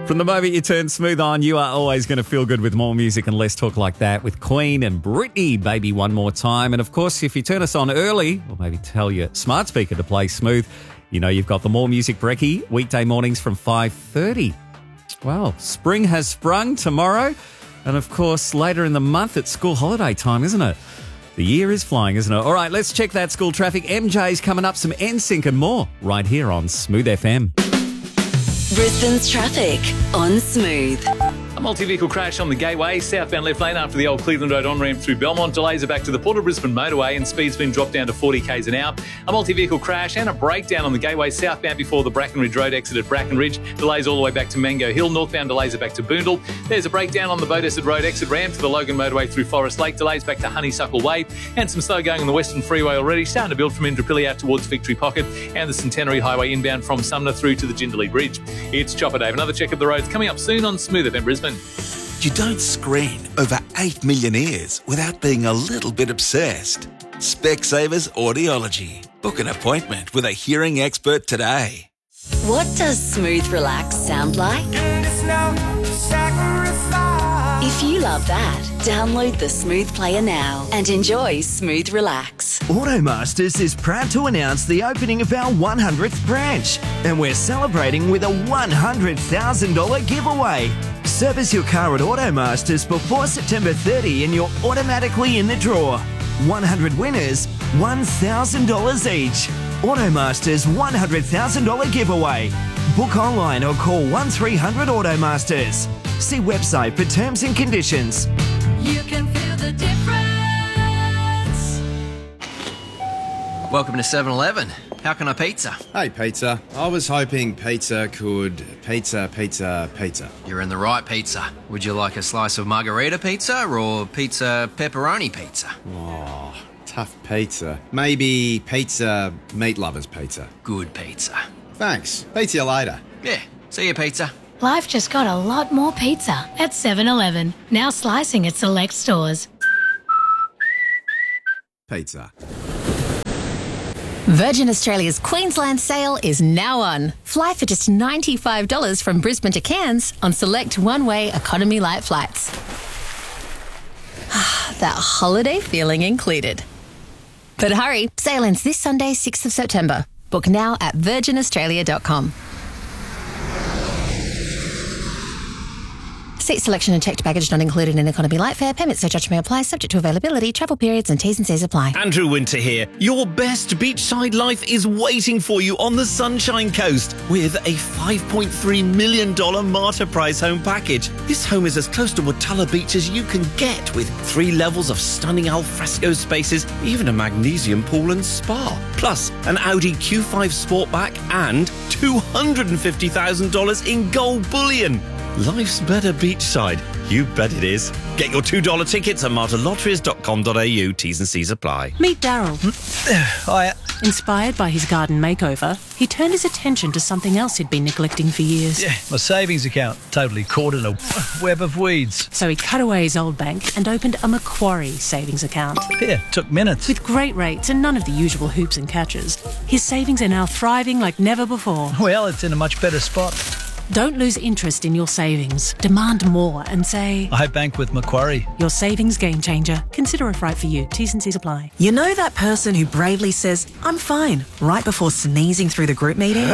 From the moment you turn smooth on, you are always going to feel good with more music and less talk like that with Queen and Britney, Baby One More Time. And of course, if you turn us on early, or maybe tell your smart speaker to play smooth, you know you've got the More Music Brekkie, weekday mornings from 5:30. Well, spring has sprung tomorrow. And of course, later in the month, it's school holiday time, isn't it? The year is flying, isn't it? All right, let's check that school traffic. MJ's coming up, some NSYNC and more right here on Smooth FM. Brisbane's traffic on Smooth. A multi-vehicle crash on the Gateway, southbound left lane after the old Cleveland Road on-ramp through Belmont. Delays are back to the Port of Brisbane motorway and speed's been dropped down to 40 k's an hour. A multi-vehicle crash and a breakdown on the Gateway southbound before the Brackenridge Road exit at Brackenridge. Delays all the way back to Mango Hill. Northbound delays are back to Boondall. There's a breakdown on the Beaudesert Road exit ramp to the Logan motorway through Forest Lake. Delays back to Honeysuckle Way and some slow going on the Western Freeway already. Starting to build from Indooroopilly out towards Victory Pocket and the Centenary Highway inbound from Sumner through to the Jindalee Bridge. It's Chopper Dave. Another check of the roads coming up soon on Smooth FM Brisbane. You don't screen over 8 million ears without being a little bit obsessed. Specsavers Audiology. Book an appointment with a hearing expert today. What does Smooth Relax sound like? If you love that, download the Smooth Player now and enjoy Smooth Relax. Automasters is proud to announce the opening of our 100th branch, and we're celebrating with a $100,000 giveaway. Service your car at Automasters before September 30 and you're automatically in the draw. 100 winners, $1,000 each. Automasters $100,000 giveaway. Book online or call 1300 Automasters. See website for terms and conditions. You can feel the difference. Welcome to 7-Eleven. How can I pizza? Hey, pizza. I was hoping pizza could pizza. You're in the right pizza. Would you like a slice of margarita pizza or pizza pepperoni pizza? Oh, tough pizza. Maybe pizza meat lovers pizza. Good pizza. Thanks. Pizza you later. Yeah, see you, pizza. Life just got a lot more pizza at 7-Eleven. Now slicing at select stores. Pizza. Virgin Australia's Queensland sale is now on. Fly for just $95 from Brisbane to Cairns on select one-way economy light flights. That holiday feeling included. But hurry, sale ends this Sunday, 6th of September. Book now at virginaustralia.com. Seat selection and checked baggage not included in economy light fare. Payment surcharge may apply, subject to availability, travel periods and T's and C's apply. Andrew Winter here. Your best beachside life is waiting for you on the Sunshine Coast with a $5.3 million Marta Price home package. This home is as close to Watala Beach as you can get, with 3 levels of stunning alfresco spaces, even a magnesium pool and spa. Plus, an Audi Q5 Sportback and $250,000 in gold bullion. Life's better beachside. You bet it is. Get your $2 tickets at martalotteries.com.au. T's and C's apply. Meet Daryl. Hiya. Inspired by his garden makeover, he turned his attention to something else he'd been neglecting for years. Yeah, my savings account, totally caught in a web of weeds. So he cut away his old bank and opened a Macquarie savings account. Yeah, took minutes. With great rates and none of the usual hoops and catches, his savings are now thriving like never before. Well, it's in a much better spot. Don't lose interest in your savings. Demand more and say, I bank with Macquarie. Your savings game changer. Consider if right for you. T's and C's apply. You know that person who bravely says, I'm fine, right before sneezing through the group meeting?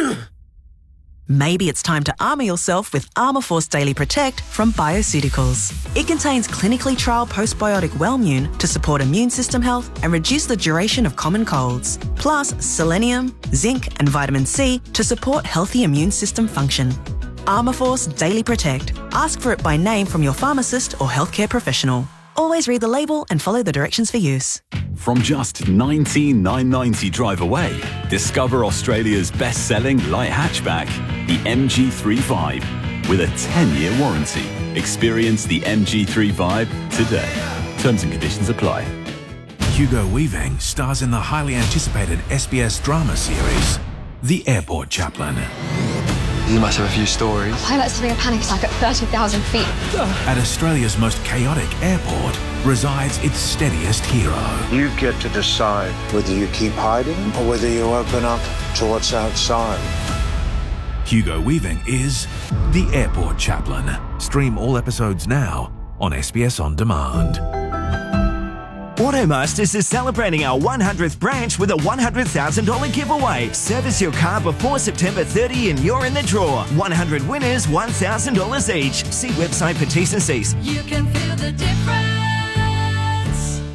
Maybe it's time to armour yourself with Armour Force Daily Protect from Bioceuticals. It contains clinically trialled postbiotic Wellmune to support immune system health and reduce the duration of common colds. Plus selenium, zinc and vitamin C to support healthy immune system function. Armour Force Daily Protect. Ask for it by name from your pharmacist or healthcare professional. Always read the label and follow the directions for use. From just $19,990 drive away, discover Australia's best-selling light hatchback, the MG3 Vibe, with a 10-year warranty. Experience the MG3 Vibe today. Terms and conditions apply. Hugo Weaving stars in the highly anticipated SBS drama series, The Airport Chaplain. You must have a few stories. A pilot's having a panic attack at 30,000 feet. At Australia's most chaotic airport resides its steadiest hero. You get to decide whether you keep hiding or whether you open up to what's outside. Hugo Weaving is the Airport Chaplain. Stream all episodes now on SBS On Demand. Automasters is celebrating our 100th branch with a $100,000 giveaway. Service your car before September 30 and you're in the draw. 100 winners, $1,000 each. See website for T's and C's. You can feel the difference.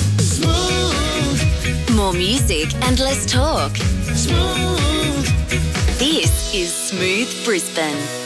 Smooth. More music and less talk. Smooth. This is Smooth Brisbane.